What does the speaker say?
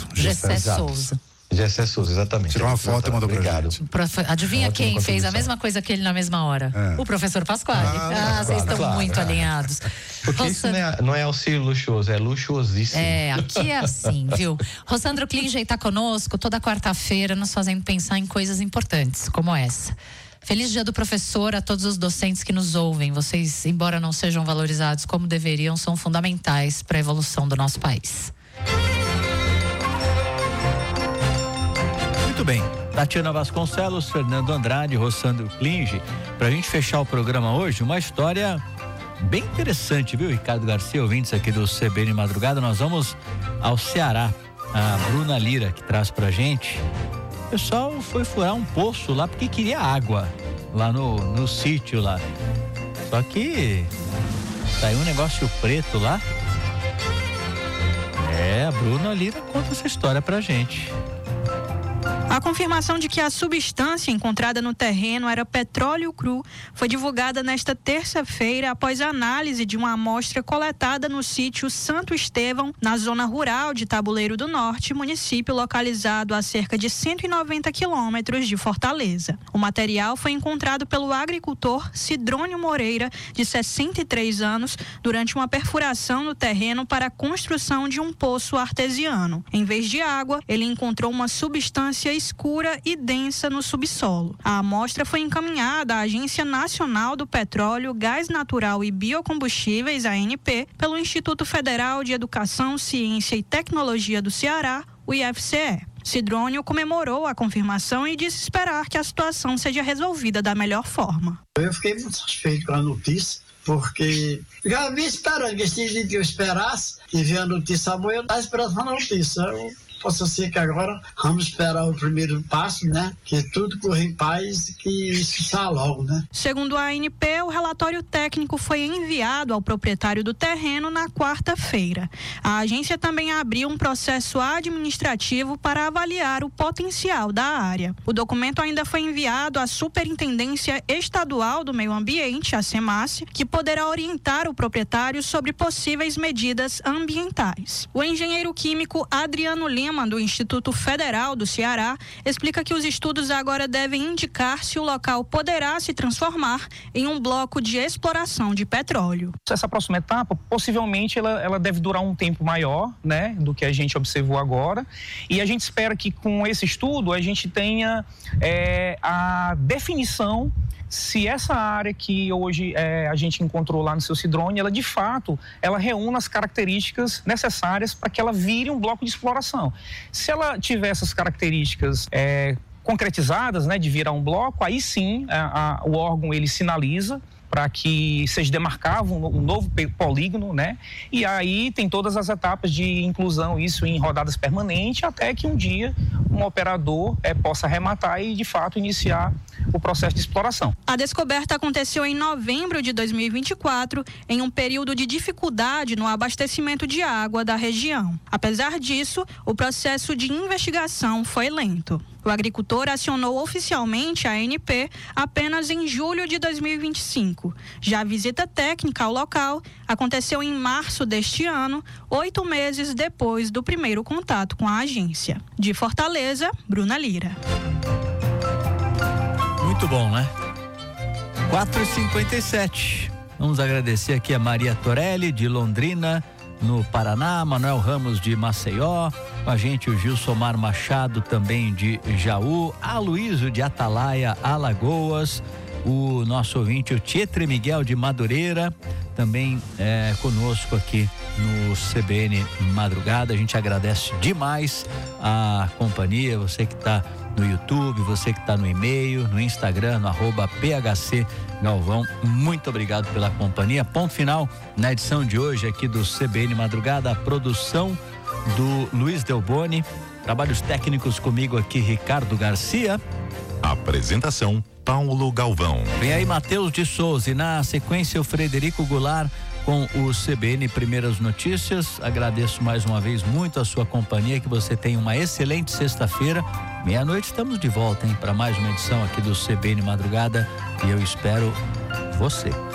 Gessé Souza. Gessé Souza, exatamente. Tirou uma foto e mandou pra gente. Adivinha quem fez a mesma coisa que ele na mesma hora? O professor Pasquale. Vocês estão muito alinhados. Porque isso não é auxílio luxuoso, é luxuosíssimo. Aqui é assim, viu? Rossandro Klinger está conosco toda quarta-feira, nos fazendo pensar em coisas importantes, como essa. Feliz Dia do Professor a todos os docentes que nos ouvem. Vocês, embora não sejam valorizados como deveriam, são fundamentais para a evolução do nosso país. Muito bem, Tatiana Vasconcelos, Fernando Andrade, Rossandro Klinger. Pra gente fechar o programa hoje, uma história bem interessante, viu, Ricardo Garcia, ouvintes aqui do CBN Madrugada. Nós vamos ao Ceará. A Bruna Lira que traz pra gente. O pessoal foi furar um poço lá porque queria água lá no sítio lá. Só que saiu um negócio preto lá. A Bruna Lira conta essa história pra gente. A confirmação de que a substância encontrada no terreno era petróleo cru foi divulgada nesta terça-feira após a análise de uma amostra coletada no sítio Santo Estevão, na zona rural de Tabuleiro do Norte, município localizado a cerca de 190 quilômetros de Fortaleza. O material foi encontrado pelo agricultor Cidrônio Moreira, de 63 anos, durante uma perfuração no terreno para a construção de um poço artesiano. Em vez de água, ele encontrou uma substância escura e densa no subsolo. A amostra foi encaminhada à Agência Nacional do Petróleo, Gás Natural e Biocombustíveis, ANP, pelo Instituto Federal de Educação, Ciência e Tecnologia do Ceará, o IFCE. Cidrônio comemorou a confirmação e disse esperar que a situação seja resolvida da melhor forma. Eu fiquei muito satisfeito com a notícia, porque já vi esperando, que esse dia que eu esperasse e ver a notícia boa, eu estava esperando a notícia. Possa ser que agora vamos esperar o primeiro passo, né? Que tudo corra em paz e que isso saia logo, né? Segundo a ANP, o relatório técnico foi enviado ao proprietário do terreno na quarta-feira. A agência também abriu um processo administrativo para avaliar o potencial da área. O documento ainda foi enviado à Superintendência Estadual do Meio Ambiente, a SEMASSE, que poderá orientar o proprietário sobre possíveis medidas ambientais. O engenheiro químico Adriano Lima, do Instituto Federal do Ceará, explica que os estudos agora devem indicar se o local poderá se transformar em um bloco de exploração de petróleo. Essa próxima etapa, possivelmente, ela deve durar um tempo maior, né, do que a gente observou agora, e a gente espera que com esse estudo a gente tenha a definição se essa área que hoje a gente encontrou lá no seu Cidrônio, ela de fato, ela reúne as características necessárias para que ela vire um bloco de exploração. Se ela tiver essas características concretizadas, né, de virar um bloco, aí sim o órgão ele sinaliza para que seja demarcado um novo polígono, né? E aí tem todas as etapas de inclusão, isso em rodadas permanentes, até que um dia um operador possa arrematar e, de fato, iniciar o processo de exploração. A descoberta aconteceu em novembro de 2024, em um período de dificuldade no abastecimento de água da região. Apesar disso, o processo de investigação foi lento. O agricultor acionou oficialmente a ANP apenas em julho de 2025. Já a visita técnica ao local aconteceu em março deste ano, 8 meses depois do primeiro contato com a agência. De Fortaleza, Bruna Lira. Muito bom, né? 4h57. Vamos agradecer aqui a Maria Torelli, de Londrina, no Paraná, Manuel Ramos de Maceió, com a gente o Gilsomar Machado também de Jaú, a Luísio de Atalaia, Alagoas, o nosso ouvinte o Tietre Miguel de Madureira, também conosco aqui no CBN Madrugada. A gente agradece demais a companhia, você que está no YouTube, você que está no e-mail, no Instagram, no @PHC Galvão, muito obrigado pela companhia. Ponto final na edição de hoje aqui do CBN Madrugada, a produção do Luiz Delboni, trabalhos técnicos comigo aqui, Ricardo Garcia. Apresentação, Paulo Galvão. Vem aí Matheus de Souza e na sequência o Frederico Goulart com o CBN Primeiras Notícias. Agradeço mais uma vez muito a sua companhia, que você tenha uma excelente sexta-feira. Meia-noite estamos de volta, hein, para mais uma edição aqui do CBN Madrugada e eu espero você.